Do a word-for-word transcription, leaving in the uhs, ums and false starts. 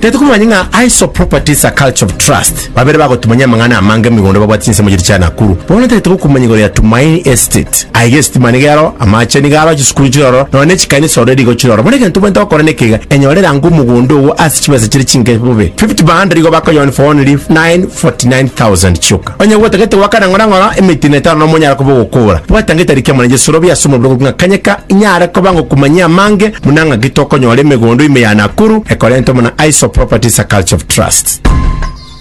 tetu kumanyinga Iso Properties a culture of trust babere bago tumanya mangana amange migondo babwatsinse mu giricha Nakuru bona tetu kumanyingo ya Tumaini Estate I guess timanigaro amache nigaro gisukuru chiro none chikani already go chiro bona kentu bento korane kiga enyorera ngo mugondo wo asichibese chiri chinge bube fifty band rigo bako yon for only nine forty-nine thousand chuka onye wote kete wakana ngora ngora emitineta no munyara ko bokora watangita rike manje sorobi asumo bwo kanyeka inyara ko bango kumanya mange munanga gitoko nyore megondo ime ya Nakuru ekolento mona Iso Properties a culture of trust.